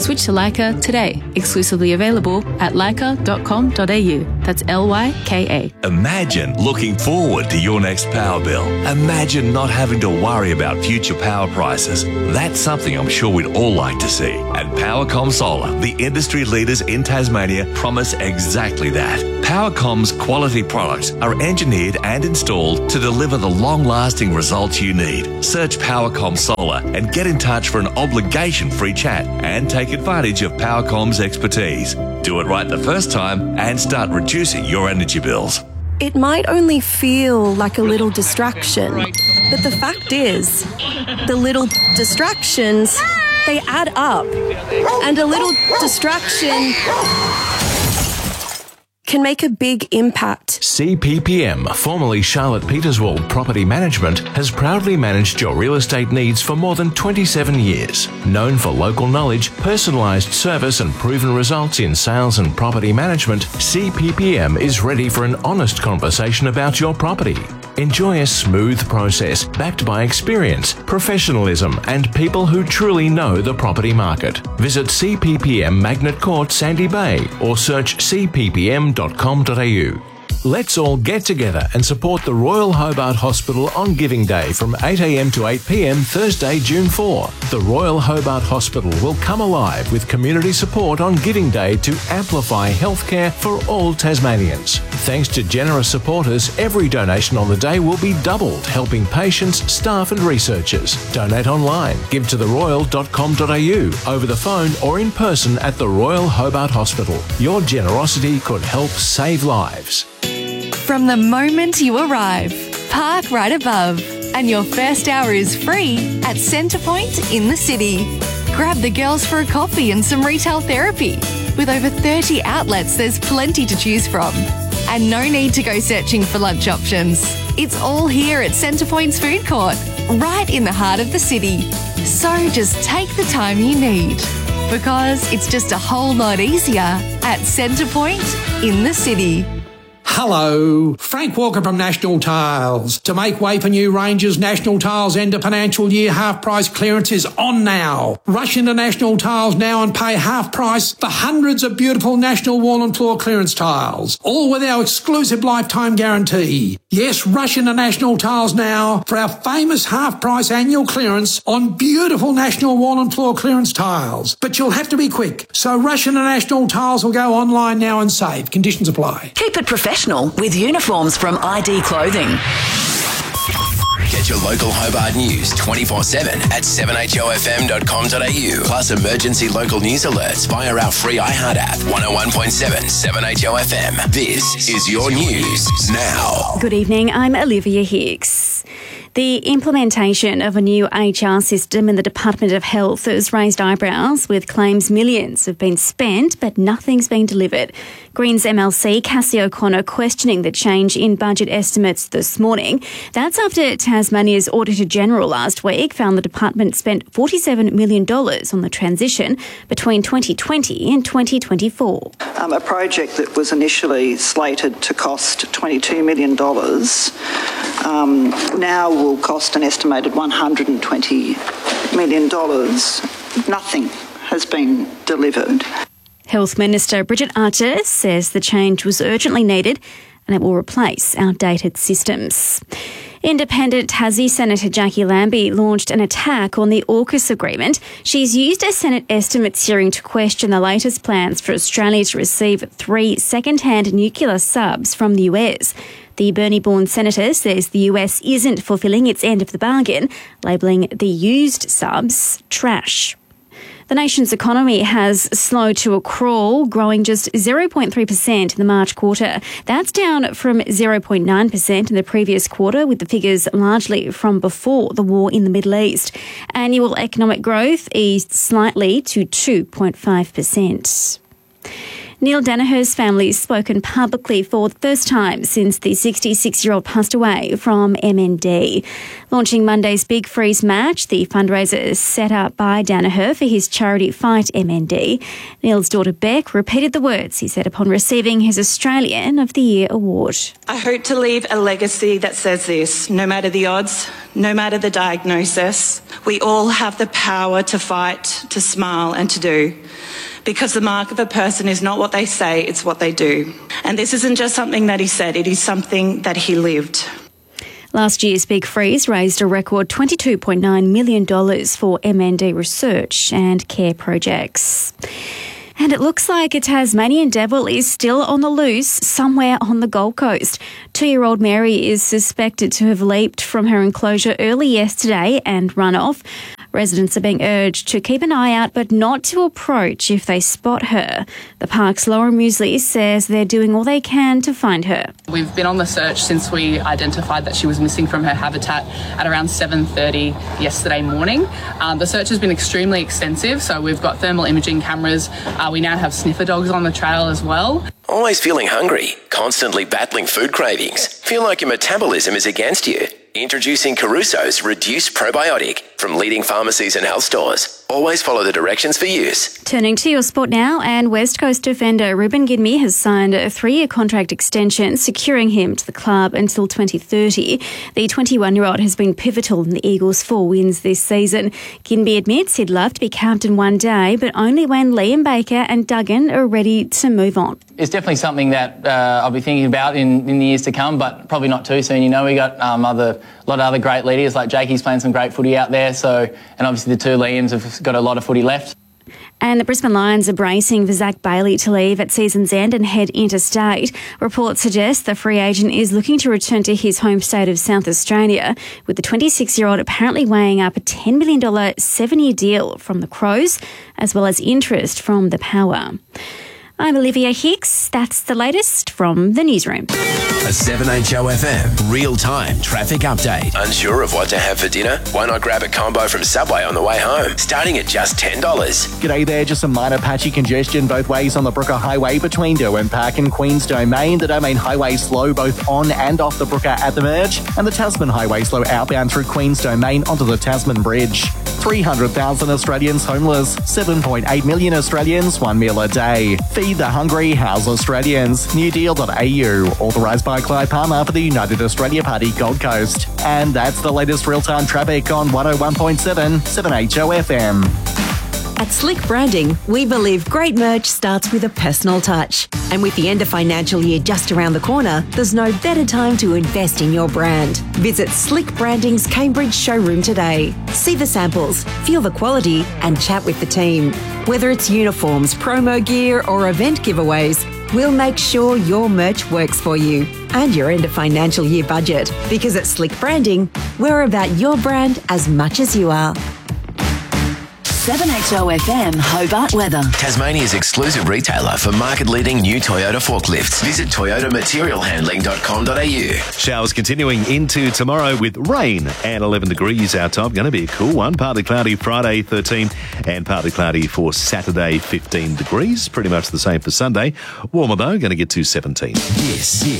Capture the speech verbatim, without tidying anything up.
Switch to Lyca today. Exclusively available at lyca dot com dot a u. That's L Y K A. Imagine looking forward to your next power bill. Imagine not having to worry about future power prices. That's something I'm sure we'd all like to see. And Powercom Solar, the industry leaders in Tasmania, promise exactly that. Powercom's quality products are engineered and installed to deliver the long-lasting results you need. Search Powercom Solar and get in touch for an obligation-free chat and take advantage of Powercom's expertise. Do it right the first time and start reducing your energy bills. It might only feel like a little distraction, but the fact is, the little distractions, they add up. And a little distraction can make a big impact. C P P M, formerly Charlotte Peterswald Property Management, has proudly managed your real estate needs for more than twenty-seven years. Known for local knowledge, personalised service and proven results in sales and property management, C P P M is ready for an honest conversation about your property. Enjoy a smooth process backed by experience, professionalism and people who truly know the property market. Visit C P P M Magnet Court, Sandy Bay or search c p p m dot com dot a u. Let's all get together and support the Royal Hobart Hospital on Giving Day from eight a m to eight p m Thursday, June fourth. The Royal Hobart Hospital will come alive with community support on Giving Day to amplify healthcare for all Tasmanians. Thanks to generous supporters, every donation on the day will be doubled, helping patients, staff and researchers. Donate online, give to the royal dot com dot a u, over the phone or in person at the Royal Hobart Hospital. Your generosity could help save lives. From the moment you arrive, park right above, and your first hour is free at Centrepoint in the city. Grab the girls for a coffee and some retail therapy. With over thirty outlets, there's plenty to choose from. And no need to go searching for lunch options. It's all here at Centrepoint's food court, right in the heart of the city. So just take the time you need, because it's just a whole lot easier at Centrepoint in the city. Hello, Frank Walker from National Tiles. To make way for new ranges, National Tiles end of financial year half price clearance is on now. Rush into National Tiles now and pay half price for hundreds of beautiful National wall and floor clearance tiles, all with our exclusive lifetime guarantee. Yes, rush into National Tiles now for our famous half price annual clearance on beautiful National wall and floor clearance tiles. But you'll have to be quick, so rush into National Tiles or go online now and save. Conditions apply. Keep it professional with uniforms from I D Clothing. Get your local Hobart news twenty-four seven at seven h o f m dot com dot a u. Plus emergency local news alerts via our free iHeart app. one oh one point seven, seven H O F M. This is your news now. Good evening, I'm Olivia Hicks. The implementation of a new H R system in the Department of Health has raised eyebrows, with claims millions have been spent but nothing's been delivered. Greens M L C Cassie O'Connor questioning the change in budget estimates this morning. That's after Tasmania's Auditor-General last week found the department spent forty-seven million dollars on the transition between twenty twenty and twenty twenty-four. Um, a project that was initially slated to cost twenty-two million dollars um, now will cost an estimated one hundred twenty million dollars. Nothing has been delivered. Health Minister Bridget Archer says the change was urgently needed and it will replace outdated systems. Independent Tassie Senator Jackie Lambie launched an attack on the AUKUS agreement. She's used a Senate estimates hearing to question the latest plans for Australia to receive three second-hand nuclear subs from the U S. The Burnie-born senator says the U S isn't fulfilling its end of the bargain, labelling the used subs trash. The nation's economy has slowed to a crawl, growing just zero point three percent in the March quarter. That's down from zero point nine percent in the previous quarter, with the figures largely from before the war in the Middle East. Annual economic growth eased slightly to two point five percent. Neil Danaher's family has spoken publicly for the first time since the sixty-six-year-old passed away from M N D. Launching Monday's Big Freeze match, the fundraiser set up by Danaher for his charity Fight M N D. Neil's daughter Beck repeated the words he said upon receiving his Australian of the Year award. I hope to leave a legacy that says this: no matter the odds, no matter the diagnosis, we all have the power to fight, to smile and to do. Because the mark of a person is not what they say, it's what they do. And this isn't just something that he said, it is something that he lived. Last year's Big Freeze raised a record twenty-two point nine million dollars for M N D research and care projects. And it looks like a Tasmanian devil is still on the loose somewhere on the Gold Coast. Two-year-old Mary is suspected to have leaped from her enclosure early yesterday and run off. Residents are being urged to keep an eye out but not to approach if they spot her. The park's Lauren Muesli says they're doing all they can to find her. We've been on the search since we identified that she was missing from her habitat at around seven thirty yesterday morning. Um, the search has been extremely extensive, so we've got thermal imaging cameras. Uh, we now have sniffer dogs on the trail as well. Always feeling hungry? Constantly battling food cravings? Feel like your metabolism is against you? Introducing Caruso's Reduced Probiotic from leading pharmacies and health stores. Always follow the directions for use. Turning to your sport now, and West Coast defender Ruben Gidmey has signed a three-year contract extension, securing him to the club until twenty thirty. The twenty-one-year-old has been pivotal in the Eagles' four wins this season. Gidmey admits he'd love to be captain one day, but only when Liam Baker and Duggan are ready to move on. It's definitely something that uh, I'll be thinking about in, in the years to come, but probably not too soon. You know, we got um, other a lot of other great leaders, like Jakey's playing some great footy out there, so and obviously the two Liams have got a lot of footy left. And the Brisbane Lions are bracing for Zach Bailey to leave at season's end and head interstate. Reports suggest the free agent is looking to return to his home state of South Australia, with the twenty-six-year-old apparently weighing up a ten million dollars seven-year deal from the Crows, as well as interest from the Power. I'm Olivia Hicks. That's the latest from the newsroom. A seven H O F M real-time traffic update. Unsure of what to have for dinner? Why not grab a combo from Subway on the way home, starting at just ten dollars? G'day there, just some minor patchy congestion both ways on the Brooker Highway between Derwent Park and Queen's Domain. The Domain Highway slow both on and off the Brooker at the merge, and the Tasman Highway slow outbound through Queen's Domain onto the Tasman Bridge. three hundred thousand Australians homeless, seven point eight million Australians one meal a day. Feed the hungry, house Australians. new deal dot a u, authorised by Clive Palmer for the United Australia Party Gold Coast. And that's the latest real-time traffic on one oh one point seven, seven H O F M. At Slick Branding, we believe great merch starts with a personal touch. And with the end of financial year just around the corner, there's no better time to invest in your brand. Visit Slick Branding's Cambridge showroom today. See the samples, feel the quality, and chat with the team. Whether it's uniforms, promo gear, or event giveaways, we'll make sure your merch works for you and your end of financial year budget. Because at Slick Branding, we're about your brand as much as you are. seven H O F M Hobart weather. Tasmania's exclusive retailer for market-leading new Toyota forklifts. Visit toyota material handling dot com dot a u. Showers continuing into tomorrow with rain and eleven degrees our top. Going to be a cool one. Partly cloudy Friday, thirteen, and partly cloudy for Saturday, fifteen degrees. Pretty much the same for Sunday. Warmer though, going to get to seventeen. This